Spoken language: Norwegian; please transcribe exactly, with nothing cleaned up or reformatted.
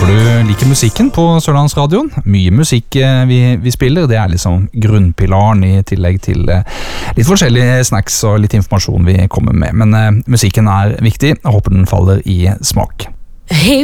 Håper du liker musikken på Sørlandsradioen. Mye musikk vi, vi spiller, det er liksom grunnpilaren i tillegg til litt forskjellige snacks og litt informasjon vi kommer med. Men uh, musikken er viktig, jeg håper den faller i smak. Hey.